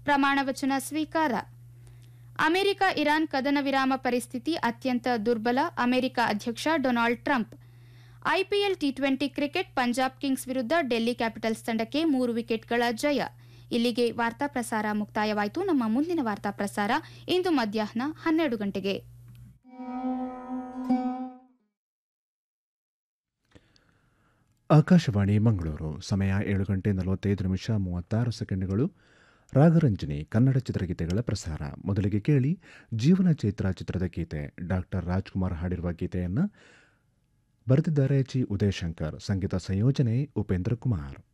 ಪ್ರಮಾಣ ವಚನ ಸ್ವೀಕಾರ. ಅಮೆರಿಕ ಇರಾನ್ ಕದನ ವಿರಾಮ ಪರಿಸ್ಥಿತಿ ಅತ್ಯಂತ ದುರ್ಬಲ, ಅಮೆರಿಕ ಅಧ್ಯಕ್ಷ Donald Trump. IPL T20 cricket Punjab Kings ವಿರುದ್ಧ ಡೆಲ್ಲಿ ಕ್ಯಾಪಿಟಲ್ಸ್ ತಂಡಕ್ಕೆ 3 ವಿಕೆಟ್ಗಳ ಜಯ. ಇಲ್ಲಿಗೆ ವಾರ್ತಾ ಪ್ರಸಾರ ಮುಕ್ತಾಯವಾಯಿತು. ನಮ್ಮ ಮುಂದಿನ ವಾರ್ತಾ ಪ್ರಸಾರ ಇಂದು ಮಧ್ಯಾಹ್ನ 12 ಗಂಟೆಗೆ. ಆಕಾಶವಾಣಿ ಮಂಗಳೂರು. ಸಮಯ 7 ಗಂಟೆ 45 ನಿಮಿಷ 36 ಸೆಕೆಂಡ್ಗಳು. ರಾಗರಂಜನಿ ಕನ್ನಡ ಚಿತ್ರಗೀತೆಗಳ ಪ್ರಸಾರ. ಮೊದಲಿಗೆ ಕೇಳಿ ಜೀವನ ಚೈತ್ರ ಚಿತ್ರದ ಗೀತೆ. ಡಾಕ್ಟರ್ ರಾಜ್ಕುಮಾರ್ ಹಾಡಿರುವ ಗೀತೆಯನ್ನು ಬರೆದಿದ್ದಾರೆ ಜಿ ಉದಯಶಂಕರ್. ಸಂಗೀತ ಸಂಯೋಜನೆ ಉಪೇಂದ್ರ ಕುಮಾರ್.